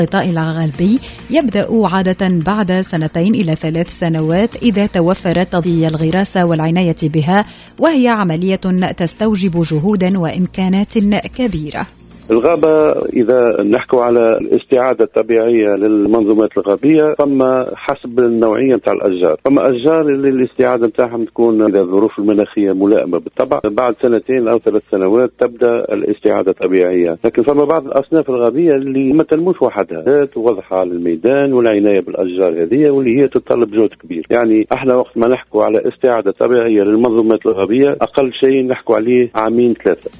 الغطاء الغربي يبدأ عادة بعد 2 إلى 3 سنوات إذا توفرت تضييع الغراسة والعناية بها، وهي عملية تستوجب جهودا وإمكانات كبيرة. الغابة إذا نحكو على الاستعادة الطبيعية للمنظومات الغابية فما حسب النوعية متاع الأشجار. فما أشجار اللي الاستعادة متاعهم تكون إذا الظروف المناخية ملائمة بالطبع بعد 2 أو 3 سنوات تبدأ الاستعادة الطبيعية. لكن فما بعض الأصناف الغابية اللي ما تنموش وحدها، توضح على الميدان والعناية بالأشجار هذه واللي هي تتطلب جهد كبير. يعني احنا وقت ما نحكو على استعادة طبيعية للمنظومات الغابية أقل شيء نحكو عليه 2-3 عام.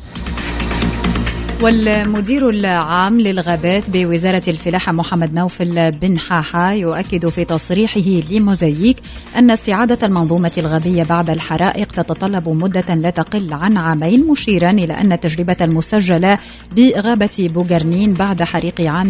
والمدير العام للغابات بوزارة الفلاحة محمد نوفل بن حاحة يؤكد في تصريحه لموزايك أن استعادة المنظومة الغابية بعد الحرائق تتطلب مدة لا تقل عن 2 عام، مشيرا إلى أن التجربة المسجلة بغابة بوغرنين بعد حريق عام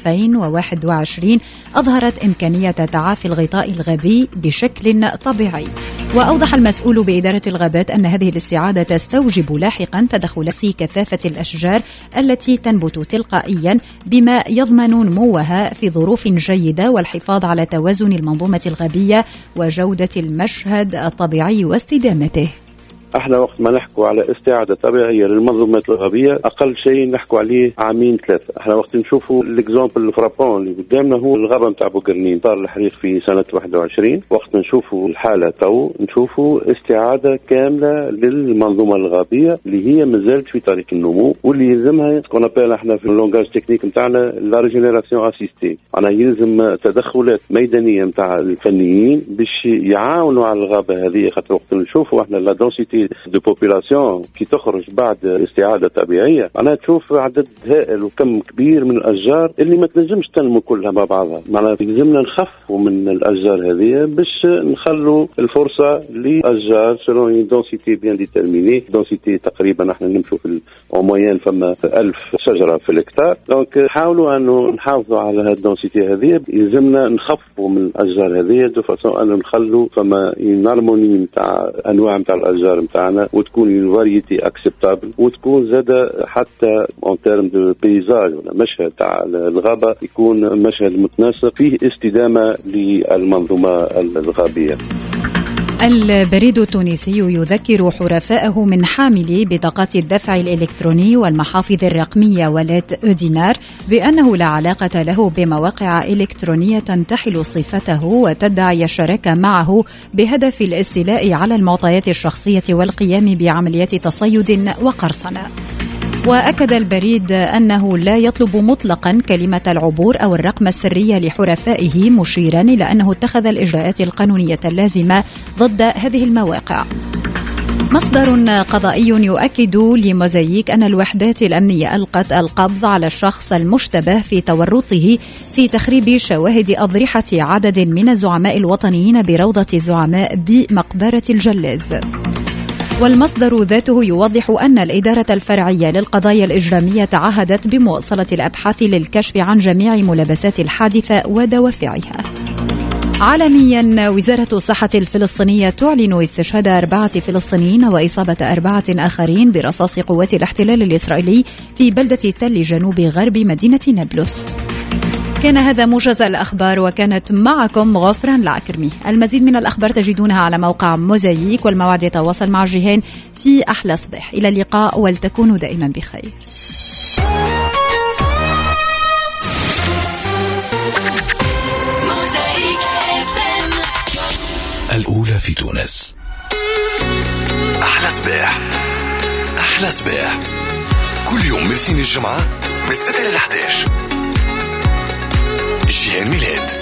2021 أظهرت إمكانية تعافي الغطاء الغابي بشكل طبيعي. وأوضح المسؤول بإدارة الغابات أن هذه الاستعادة تستوجب لاحقا تدخل كثافة الأشجار التي تنبت تلقائيا بما يضمن نموها في ظروف جيدة والحفاظ على توازن المنظومة الغابية وجودة المشهد الطبيعي واستدامته. احنا وقت ما نحكوا على استعادة طبيعية للمنظومات الغابية أقل شيء نحكوا عليه 2-3 عام. احنا وقت نشوفوا الإكزامبل الفرابون اللي قدامنا هو الغابة متاع بوغرنين، صار الحريق في سنة 21. وقت نشوفوا الحالة تو نشوفوا استعادة كاملة للمنظومة الغابية اللي هي مازالت في طريق النمو، واللي يلزمها كون ابل احنا في اللونجاج تكنيك متاعنا لا ريجينيراسيون اسيستي. أنا يلزم تدخلات ميدانية متاع الفنيين باش يعاونوا على الغابة هذه، خاطر وقت نشوفوا احنا لا دونسيتي دو بوبولاسيون كي تخرج بعد استعادة طبيعية أنا تشوف عدد هائل وكم كبير من الأشجار اللي ما تنجمش تنمو كلها مع بعضها. معناها يلزمنا نخفوا من الأشجار هذه باش نخلوا الفرصة لأشجار سلون دونسيتي بيان ديترميني. دونسيتي تقريبا احنا نمشوا في الأوموين فما 1000 شجرة في الهكتار. دونك حاولوا أنه نحافظوا على هذه الدونسيتي هذه، يلزمنا نخفوا من الأشجار هذه دو فاصون أنه نخلوا فما هارموني متاع أنواع متاع الأشجار متاعنا وتكون فاريتي اكسبتابل وتكون زاده حتى اون تيرم دو بيزاج ولا مشهد تاع الغابه يكون مشهد متناسق فيه استدامه للمنظومه الغابيه. البريد التونسي يذكر حرفائه من حاملي بطاقات الدفع الإلكتروني والمحافظ الرقمية ولات أودينار بأنه لا علاقة له بمواقع إلكترونية تنتحل صفته وتدعي الشراكة معه بهدف الاستيلاء على المعطيات الشخصية والقيام بعمليات تصيد وقرصنة. وأكد البريد أنه لا يطلب مطلقا كلمة العبور أو الرقم السري لحرفائه، مشيرا إلى أنه اتخذ الإجراءات القانونية اللازمة ضد هذه المواقع. مصدر قضائي يؤكد لموزايك أن الوحدات الأمنية ألقت القبض على الشخص المشتبه في تورطه في تخريب شواهد أضرحة عدد من الزعماء الوطنيين بروضة زعماء بمقبرة الجلاز. والمصدر ذاته يوضح أن الإدارة الفرعية للقضايا الإجرامية تعهدت بمواصلة الأبحاث للكشف عن جميع ملابسات الحادثة ودوافعها. عالميا، وزارة الصحة الفلسطينية تعلن استشهاد 4 فلسطينيين وإصابة 4 آخرين برصاص قوات الاحتلال الإسرائيلي في بلدة تل جنوب غرب مدينة نابلس. كان هذا موجز الأخبار، وكانت معكم غفران العكرمي. المزيد من الأخبار تجدونها على موقع موزايك، والموعد يتواصل مع جيهان في أحلى صباح. إلى اللقاء ولتكونوا دائما بخير. الأولى في تونس. أحلى صباح، أحلى صباح، كل يوم من الاثنين الجمعة من 6 ل 11. جيهان ميلاد.